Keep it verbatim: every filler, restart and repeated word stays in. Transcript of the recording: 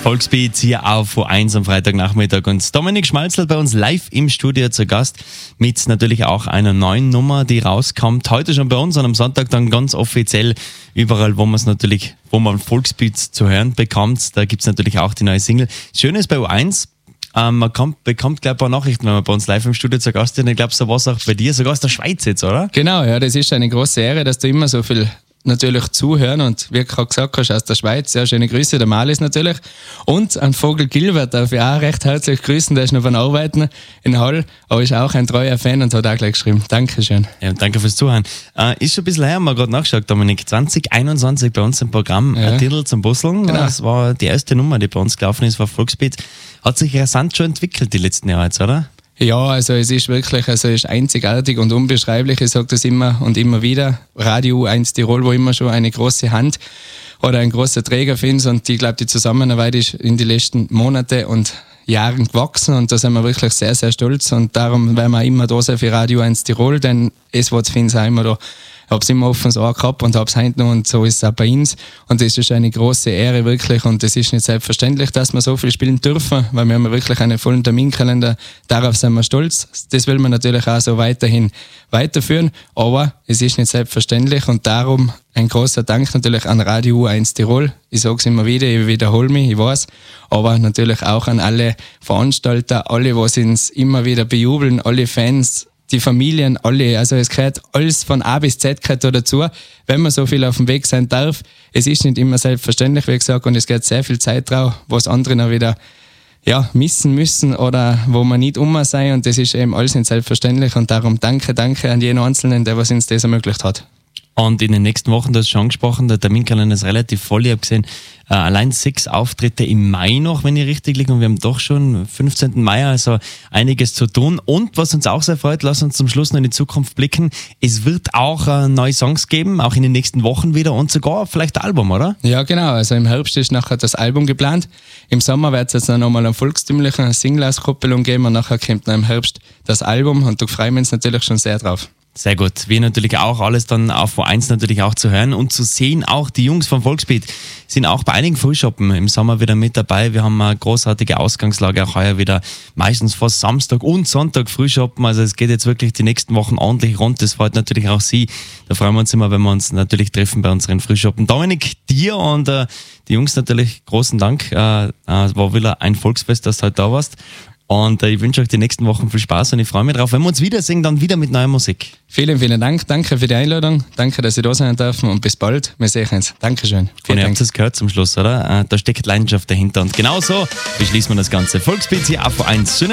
Volksbeat hier auf V eins am Freitagnachmittag und Dominik Schmalzl bei uns live im Studio zu Gast mit natürlich auch einer neuen Nummer, die rauskommt. Heute schon bei uns und am Sonntag dann ganz offiziell überall, wo man es natürlich, wo man Volksbeat zu hören bekommt. Da gibt es natürlich auch die neue Single. Schön ist bei U eins, ähm, man kommt, bekommt gleich ein paar Nachrichten, wenn man bei uns live im Studio zu Gast ist. Ich glaube, so war es auch bei dir, sogar aus der Schweiz jetzt, oder? Genau, ja, das ist eine große Ehre, dass du immer so viel natürlich zuhören und wie du gerade gesagt hast, aus der Schweiz, sehr schöne Grüße, der Malis natürlich und an Vogel Gilbert darf ich auch recht herzlich grüßen, der ist noch beim Arbeiten in Hall, aber ist auch ein treuer Fan und hat auch gleich geschrieben. Dankeschön. Ja, danke fürs Zuhören. Äh, ist schon ein bisschen her, haben wir gerade nachgeschaut, Dominik, zwanzig einundzwanzig bei uns im Programm, ja. Ein Titel zum Busseln, genau. Das war die erste Nummer, die bei uns gelaufen ist, war Volksbeat. Hat sich rasant schon entwickelt die letzten Jahre jetzt, oder? Ja, also es ist wirklich, also es ist einzigartig und unbeschreiblich, ich sage das immer und immer wieder. Radio U eins Tirol, wo immer schon eine große Hand oder ein großer Träger findet und ich glaube, die Zusammenarbeit ist in den letzten Monaten und Jahren gewachsen und da sind wir wirklich sehr, sehr stolz und darum werden wir immer da sein für Radio U eins Tirol, denn es wird für uns auch immer da. Ich habe es immer offen ins Ohr gehabt und habe es heute noch und so ist es auch bei uns. Und das ist eine große Ehre wirklich und es ist nicht selbstverständlich, dass wir so viel spielen dürfen, weil wir haben wirklich einen vollen Terminkalender. Darauf sind wir stolz. Das will man natürlich auch so weiterhin weiterführen, aber es ist nicht selbstverständlich und darum ein großer Dank natürlich an Radio U eins Tirol. Ich sage es immer wieder, ich wiederhole mich, ich weiß, aber natürlich auch an alle Veranstalter, alle, die uns immer wieder bejubeln, alle Fans, die Familien, alle, also es gehört alles von A bis Z gehört da dazu, wenn man so viel auf dem Weg sein darf. Es ist nicht immer selbstverständlich, wie gesagt, und es geht sehr viel Zeit drauf, was andere dann wieder ja, missen müssen oder wo man nicht um sein und das ist eben alles nicht selbstverständlich und darum danke, danke an jeden Einzelnen, der was uns das ermöglicht hat. Und in den nächsten Wochen, du hast schon angesprochen, der Terminkalender ist relativ voll. Ich habe gesehen, äh, allein sechs Auftritte im Mai noch, wenn ich richtig liege. Und wir haben doch schon fünfzehnten Mai, also einiges zu tun. Und was uns auch sehr freut, lass uns zum Schluss noch in die Zukunft blicken. Es wird auch äh, neue Songs geben, auch in den nächsten Wochen wieder und sogar vielleicht ein Album, oder? Ja, genau. Also im Herbst ist nachher das Album geplant. Im Sommer wird es jetzt noch mal eine volkstümliche Single-Auskopplung geben und nachher kommt dann im Herbst das Album und da freuen wir uns natürlich schon sehr drauf. Sehr gut. Wir natürlich auch alles dann auf V eins natürlich auch zu hören und zu sehen. Auch die Jungs vom Volksbeat sind auch bei einigen Frühshoppen im Sommer wieder mit dabei. Wir haben eine großartige Ausgangslage auch heuer wieder, meistens fast Samstag und Sonntag Frühshoppen. Also es geht jetzt wirklich die nächsten Wochen ordentlich rund. Das freut natürlich auch Sie. Da freuen wir uns immer, wenn wir uns natürlich treffen bei unseren Frühshoppen. Dominik, dir und äh, die Jungs natürlich großen Dank. Äh, äh, es war wieder ein Volksfest, dass du heute da warst. Und äh, ich wünsche euch die nächsten Wochen viel Spaß und ich freue mich drauf, wenn wir uns wiedersehen, dann wieder mit neuer Musik. Vielen, vielen Dank. Danke für die Einladung. Danke, dass Sie da sein dürfen und bis bald. Wir sehen uns. Dankeschön. Und ihr habt es gehört zum Schluss, oder? Äh, da steckt Leidenschaft dahinter. Und genau so beschließen wir das Ganze. Volksbeat hier auf V eins.